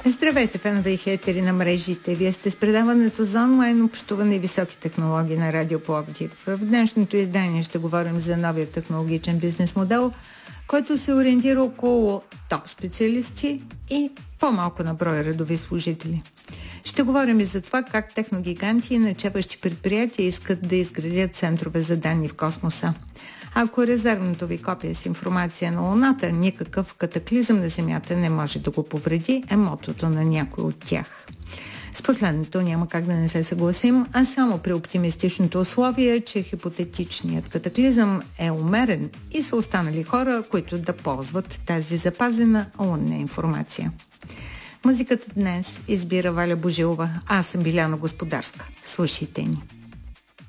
Здравейте, фенове и хейтери на мрежите. Вие сте с предаването за онлайн общуване и високи технологии на Радио Пловдив. В днешното издание ще говорим за новия технологичен бизнес модел, който се ориентира около топ специалисти и по-малко на брой редови служители. Ще говорим и за това как техногиганти и начеващи предприятия искат да изградят центрове за данни в космоса. Ако резервното ви копие с информация на Луната, никакъв катаклизъм на Земята не може да го повреди, е мотото на някой от тях. С последното няма как да не се съгласим, а само при оптимистичното условие, че хипотетичният катаклизъм е умерен и са останали хора, които да ползват тази запазена лунна информация. Музиката днес избира Валя Божилова. Аз съм Биляна Господарска. Слушайте ни.